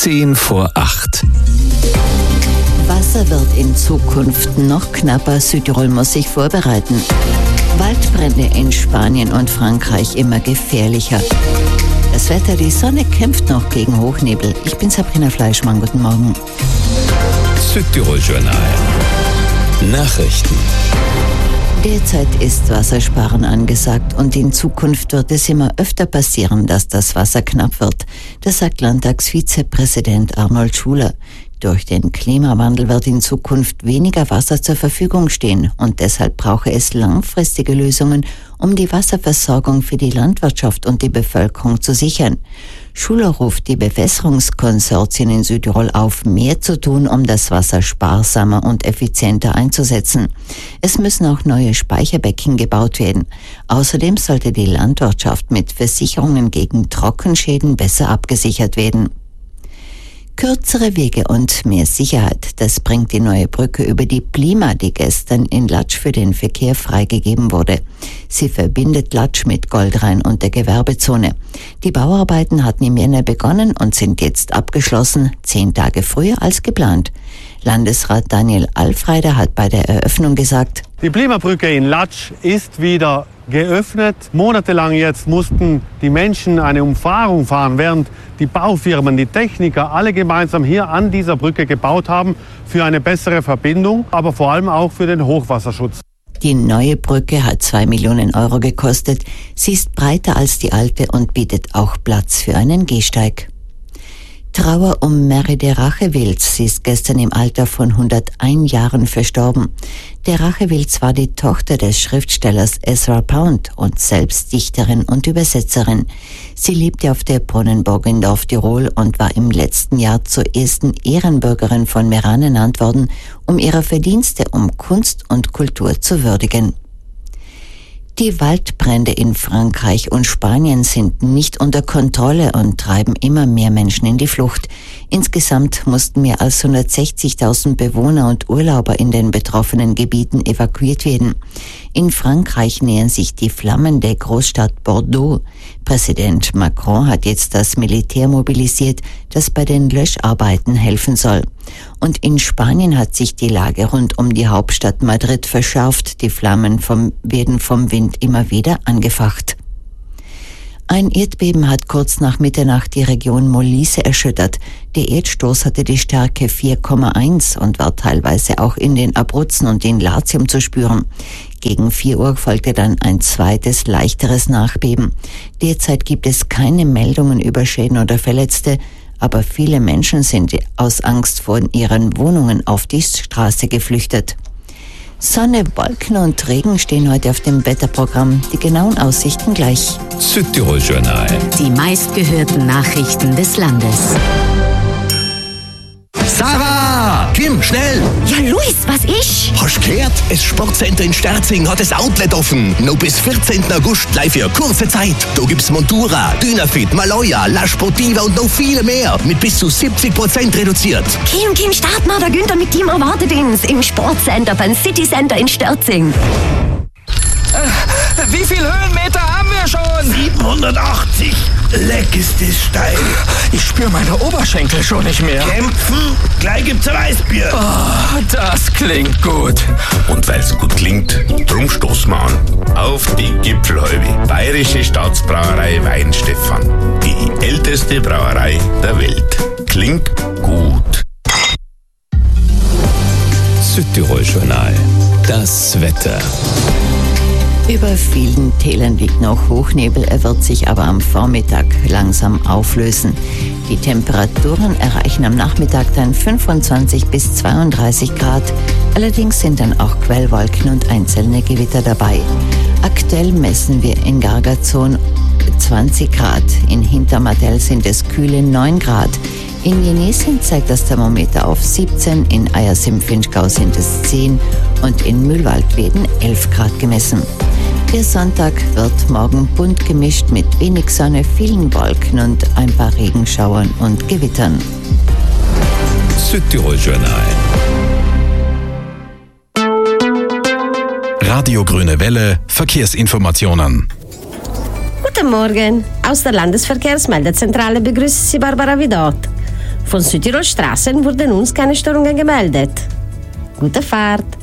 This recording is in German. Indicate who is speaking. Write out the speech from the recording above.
Speaker 1: 7:10.
Speaker 2: Wasser wird in Zukunft noch knapper. Südtirol muss sich vorbereiten. Waldbrände in Spanien und Frankreich immer gefährlicher. Das Wetter, die Sonne kämpft noch gegen Hochnebel. Ich bin Sabrina Fleischmann, guten Morgen.
Speaker 1: Südtirol Journal. Nachrichten.
Speaker 2: Derzeit ist Wassersparen angesagt und in Zukunft wird es immer öfter passieren, dass das Wasser knapp wird. Das sagt Landtagsvizepräsident Arnold Schuler. Durch den Klimawandel wird in Zukunft weniger Wasser zur Verfügung stehen und deshalb brauche es langfristige Lösungen, um die Wasserversorgung für die Landwirtschaft und die Bevölkerung zu sichern. Schuler ruft die Bewässerungskonsortien in Südtirol auf, mehr zu tun, um das Wasser sparsamer und effizienter einzusetzen. Es müssen auch neue Speicherbecken gebaut werden. Außerdem sollte die Landwirtschaft mit Versicherungen gegen Trockenschäden besser abgesichert werden. Kürzere Wege und mehr Sicherheit, das bringt die neue Brücke über die Plima, die gestern in Latsch für den Verkehr freigegeben wurde. Sie verbindet Latsch mit Goldrhein und der Gewerbezone. Die Bauarbeiten hatten im Jänner begonnen und sind jetzt abgeschlossen, 10 Tage früher als geplant. Landesrat Daniel Alfreider hat bei der Eröffnung gesagt:
Speaker 3: Die Plima-Brücke in Latsch ist wieder geöffnet. Monatelang jetzt mussten die Menschen eine Umfahrung fahren, während die Baufirmen, die Techniker alle gemeinsam hier an dieser Brücke gebaut haben für eine bessere Verbindung, aber vor allem auch für den Hochwasserschutz.
Speaker 2: Die neue Brücke hat 2 Millionen Euro gekostet. Sie ist breiter als die alte und bietet auch Platz für einen Gehsteig. Trauer um Meride Rachewilz. Sie ist gestern im Alter von 101 Jahren verstorben. Der Rachewilz war die Tochter des Schriftstellers Ezra Pound und selbst Dichterin und Übersetzerin. Sie lebte auf der Brunnenburg in Dorf-Tirol und war im letzten Jahr zur ersten Ehrenbürgerin von Meran ernannt worden, um ihre Verdienste um Kunst und Kultur zu würdigen. Die Waldbrände in Frankreich und Spanien sind nicht unter Kontrolle und treiben immer mehr Menschen in die Flucht. Insgesamt mussten mehr als 160.000 Bewohner und Urlauber in den betroffenen Gebieten evakuiert werden. In Frankreich nähern sich die Flammen der Großstadt Bordeaux. Präsident Macron hat jetzt das Militär mobilisiert, das bei den Löscharbeiten helfen soll. Und in Spanien hat sich die Lage rund um die Hauptstadt Madrid verschärft. Die Flammen werden vom Wind immer wieder angefacht. Ein Erdbeben hat kurz nach Mitternacht die Region Molise erschüttert. Der Erdstoß hatte die Stärke 4,1 und war teilweise auch in den Abruzzen und in Latium zu spüren. Gegen 4 Uhr folgte dann ein zweites, leichteres Nachbeben. Derzeit gibt es keine Meldungen über Schäden oder Verletzte, aber viele Menschen sind aus Angst vor ihren Wohnungen auf die Straße geflüchtet. Sonne, Wolken und Regen stehen heute auf dem Wetterprogramm. Die genauen Aussichten gleich.
Speaker 1: Südtirol Journal.
Speaker 4: Die meistgehörten Nachrichten des Landes.
Speaker 5: Sarah! Kim, schnell!
Speaker 4: Ja, Luis, was ist?
Speaker 5: Hast du gehört? Das Sportcenter in Sterzing hat das Outlet offen. Noch bis 14. August live für kurze Zeit. Da gibt's Montura, Dynafit, Maloja, La Sportiva und noch viele mehr. Mit bis zu 70% reduziert.
Speaker 4: Kim, start mal, der Günther mit ihm erwartet uns im Sportcenter beim City Center in Sterzing.
Speaker 6: Wie viel Höhenmeter haben wir schon?
Speaker 7: 780. Leck ist das steil.
Speaker 6: Ich spüre meine Oberschenkel schon nicht mehr.
Speaker 7: Kämpfen? Gleich gibt's Weißbier.
Speaker 6: Oh, das klingt gut.
Speaker 8: Und weil's gut klingt, drum stoßen wir an. Auf die Gipfelhalbe. Bayerische Staatsbrauerei Weinstefan. Die älteste Brauerei der Welt. Klingt gut.
Speaker 1: Südtirol Journal. Das Wetter.
Speaker 2: Über vielen Tälern liegt noch Hochnebel, er wird sich aber am Vormittag langsam auflösen. Die Temperaturen erreichen am Nachmittag dann 25 bis 32 Grad. Allerdings sind dann auch Quellwolken und einzelne Gewitter dabei. Aktuell messen wir in Gargazon 20 Grad. In Hintermattel sind es kühle 9 Grad. In Jenesien zeigt das Thermometer auf 17, in Eiersim-Finchgau sind es 10 und in Mühlwald werden 11 Grad gemessen. Der Sonntag wird morgen bunt gemischt mit wenig Sonne, vielen Wolken und ein paar Regenschauern und Gewittern.
Speaker 1: Südtirol Journal.
Speaker 9: Radio Grüne Welle, Verkehrsinformationen.
Speaker 10: Guten Morgen. Aus der Landesverkehrsmeldezentrale begrüßt Sie Barbara Vidot. Von Südtirol Straßen wurden uns keine Störungen gemeldet. Gute Fahrt!